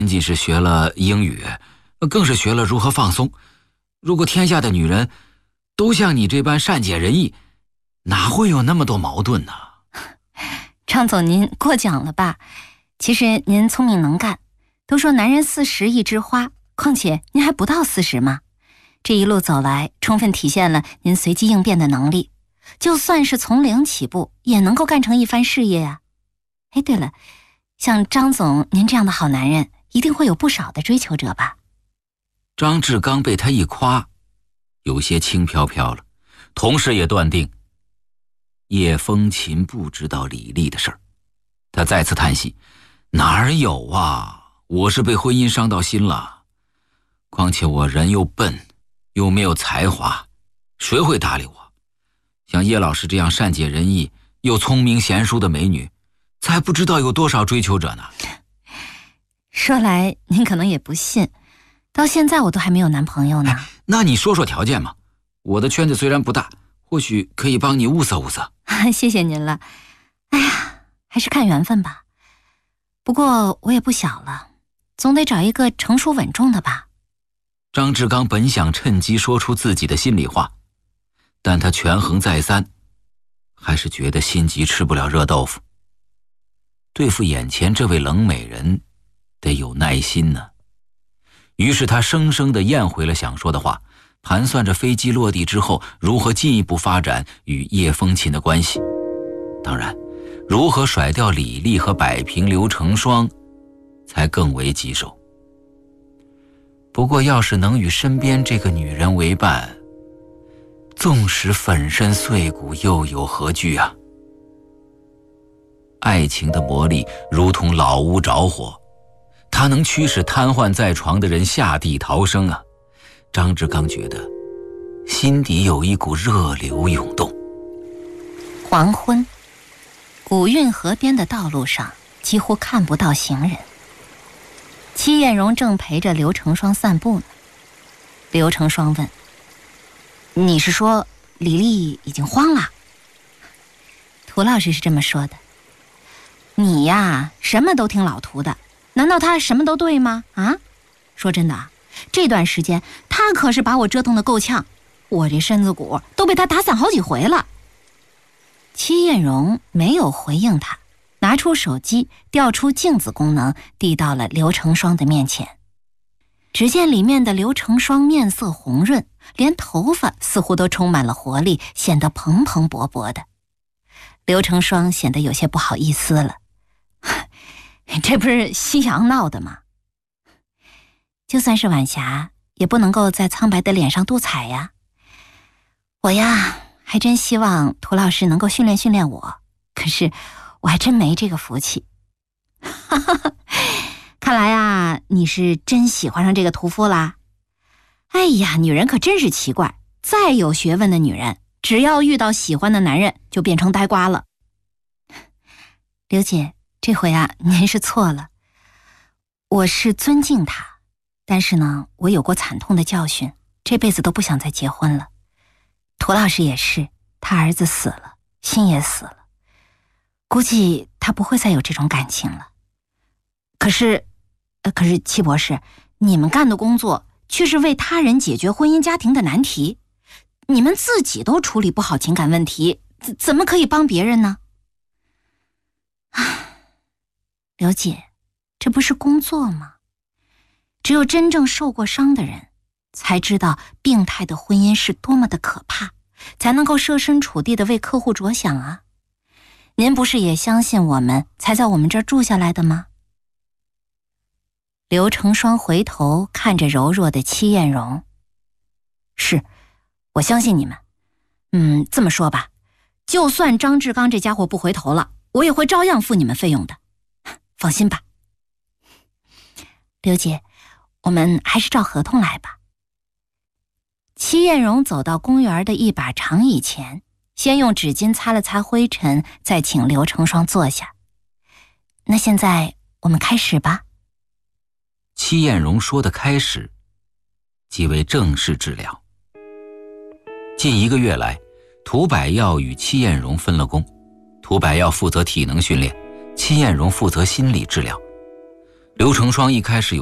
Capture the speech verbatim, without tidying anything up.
仅仅是学了英语，更是学了如何放松。如果天下的女人都像你这般善解人意，哪会有那么多矛盾呢？ 张总您过奖了吧，其实您聪明能干，都说男人四十一枝花，况且您还不到四十嘛。这一路走来，充分体现了您随机应变的能力，就算是从零起步，也能够干成一番事业啊。哎，对了，像张总您这样的好男人，一定会有不少的追求者吧？ 张志刚被他一夸，有些轻飘飘了，同时也断定叶风琴不知道李丽的事儿。他再次叹息，哪儿有啊，我是被婚姻伤到心了，况且我人又笨又没有才华，谁会搭理我？像叶老师这样善解人意又聪明贤淑的美女，才不知道有多少追求者呢。 说来您可能也不信，到现在我都还没有男朋友呢。 哎，那你说说条件嘛，我的圈子虽然不大，或许可以帮你物色物色。 谢谢您了。哎呀，还是看缘分吧。不过我也不小了，总得找一个成熟稳重的吧。 张志刚本想趁机说出自己的心里话，但他权衡再三，还是觉得心急吃不了热豆腐。对付眼前这位冷美人，得有耐心呢。于是他生生地咽回了想说的话，盘算着飞机落地之后如何进一步发展与叶风琴的关系。当然，如何甩掉李丽和摆平刘成双，才更为棘手。不过要是能与身边这个女人为伴，纵使粉身碎骨又有何惧啊？爱情的魔力如同老屋着火，它能驱使瘫痪在床的人下地逃生啊！张志刚觉得心底有一股热流涌动。 黄昏，古运河边的道路上几乎看不到行人。戚艳荣正陪着刘成双散步呢。刘成双问：“你是说李丽已经慌了？”涂老师是这么说的。你呀，什么都听老涂的，难道他什么都对吗？啊，说真的啊，这段时间他可是把我折腾得够呛，我这身子骨都被他打散好几回了。戚艳荣没有回应他，拿出手机，调出镜子功能，递到了刘成双的面前。只见里面的刘成双面色红润，连头发似乎都充满了活力，显得蓬蓬勃勃的。刘成双显得有些不好意思了，这不是夕阳闹的吗？就算是晚霞，也不能够在苍白的脸上镀彩呀。我呀，还真希望涂老师能够训练训练我，可是我还真没这个福气。看来啊，你是真喜欢上这个屠夫啦。哎呀，女人可真是奇怪，再有学问的女人，只要遇到喜欢的男人，就变成呆瓜了。刘姐，这回啊，您是错了。我是尊敬他，但是呢，我有过惨痛的教训，这辈子都不想再结婚了。涂老师也是，他儿子死了，心也死了，估计他不会再有这种感情了。可是，呃，可是戚博士，你们干的工作却是为他人解决婚姻家庭的难题，你们自己都处理不好情感问题，怎怎么可以帮别人呢？唉，刘姐，这不是工作吗？只有真正受过伤的人，才知道病态的婚姻是多么的可怕，才能够设身处地的为客户着想啊。您不是也相信我们，才在我们这儿住下来的吗？刘成双回头看着柔弱的戚艳荣，是，我相信你们。嗯，这么说吧，就算张志刚这家伙不回头了，我也会照样付你们费用的，放心吧。刘姐，我们还是照合同来吧。戚艳荣走到公园的一把长椅前，先用纸巾擦了擦灰尘，再请刘成双坐下。那现在我们开始吧。 戚艳荣说的开始，即为正式治疗。近一个月来，涂百耀与戚艳荣分了工，涂百耀负责体能训练，戚艳荣负责心理治疗。 刘成双一开始有